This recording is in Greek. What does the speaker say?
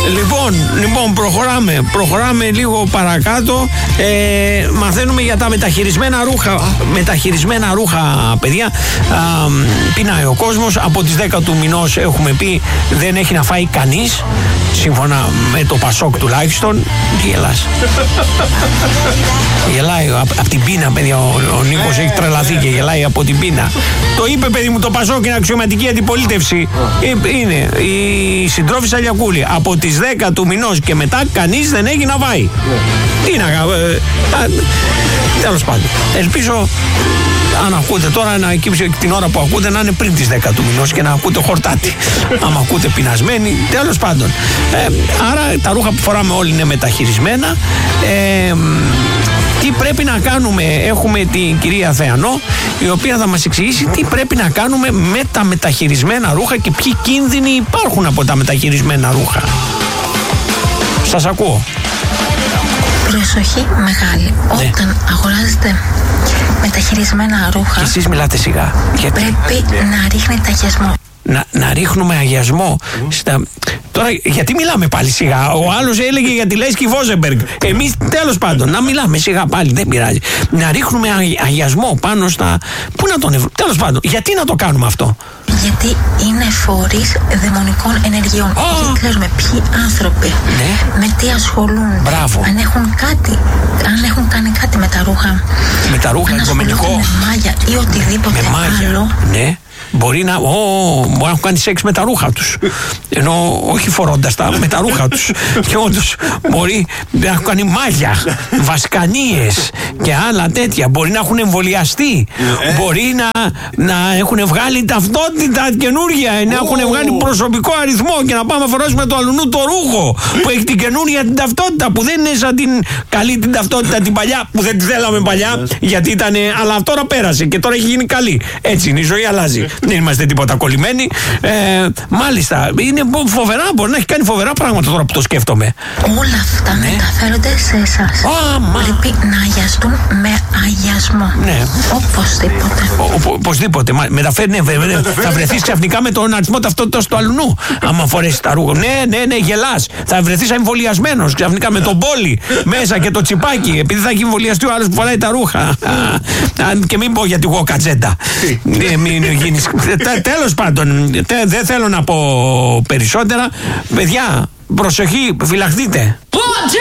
Λοιπόν, προχωράμε λίγο παρακάτω. Μαθαίνουμε για τα μεταχειρισμένα ρούχα. Παιδιά, πεινάει ο κόσμος. Από τις 10 του μηνός έχουμε πει δεν έχει να φάει κανείς, σύμφωνα με το Πασόκ τουλάχιστον. Τι γελάς? Γελάει από την πείνα, παιδιά. Ο Νίκος έχει τρελαθεί και γελάει από την πείνα. Το είπε, παιδί μου, το Πασόκ είναι αξιωματική αντιπολίτευση. Είναι η συντρόφισσα Λιακούλη. Από τις 10 του μηνός και μετά κανείς δεν έχει να φάει. Τι να κάνω. Τέλος πάντων. Ελπίζω, αν ακούτε τώρα, την ώρα που ακούτε να είναι πριν τις 10 του μηνός και να ακούτε χορτάτη. Αν ακούτε πεινασμένοι, τέλος πάντων. Άρα τα ρούχα που φοράμε όλοι είναι μεταχειρισμένα. Τι πρέπει να κάνουμε? Έχουμε την κυρία Θεανό, η οποία θα μας εξηγήσει τι πρέπει να κάνουμε με τα μεταχειρισμένα ρούχα και ποιοι κίνδυνοι υπάρχουν από τα μεταχειρισμένα ρούχα. Σας ακούω. Προσοχή μεγάλη. Ναι. Όταν αγοράζετε μεταχειρισμένα ρούχα, και εσείς μιλάτε σιγά. Πρέπει να ρίχνετε αγιασμό. Να ρίχνουμε αγιασμό. Τώρα, γιατί μιλάμε πάλι σιγά? Ο άλλος έλεγε για τη Λέσκη Βόζεμπεργκ. Εμείς, τέλος πάντων, να μιλάμε σιγά πάλι, δεν πειράζει. Να ρίχνουμε αγιασμό πάνω στα. Πού να τον. Τέλος πάντων, γιατί να το κάνουμε αυτό? Γιατί είναι φορείς δαιμονικών ενεργειών. Δεν ξέρουμε ποιοι άνθρωποι με τι ασχολούνται. Μπράβο. Αν έχουν κάνει κάτι με τα ρούχα. Με τα ρούχα, υπομονικό. Με μάγια ή οτιδήποτε άλλο. Ναι. Μπορεί να έχουν κάνει σεξ με τα ρούχα τους. Ενώ όχι φορώντας τα, με τα ρούχα τους. Και όντως μπορεί να έχουν κάνει μάγια, βασκανίες και άλλα τέτοια. Μπορεί να έχουν εμβολιαστεί. Μπορεί να έχουν βγάλει ταυτότητα καινούργια, να έχουν βγάλει προσωπικό αριθμό και να πάμε να φορέσουμε το αλουνού το ρούχο που έχει την καινούργια την ταυτότητα, που δεν είναι σαν την καλή την ταυτότητα την παλιά, που δεν τη θέλαμε παλιά γιατί ήταν, αλλά τώρα πέρασε και τώρα έχει γίνει καλή. Έτσι είναι, η ζωή αλλάζει. Δεν είμαστε τίποτα κολλημένοι. Μάλιστα, είναι φοβερά, μπορεί να έχει κάνει φοβερά πράγματα τώρα που το σκέφτομαι. Όλα αυτά μεταφέρονται σε εσάς. Πρέπει να αγιαστούν με αγιασμό. Ναι. Οπωσδήποτε. Οπωσδήποτε. Θα βρεθείς ξαφνικά με τον αριθμό ταυτότητας του αλουνού. Άμα φορέσεις τα ρούχα. Ναι, γελάς. Θα βρεθείς εμβολιασμένος ξαφνικά με τον πόλι μέσα και το τσιπάκι. Επειδή θα έχει εμβολιαστεί ο άλλος που φοράει τα ρούχα. Και μην πω γιατί εγώ κατζέντα. Μην γίνεις. Τέλος πάντων, δεν θέλω να πω περισσότερα. Παιδιά, προσοχή, φυλαχτείτε.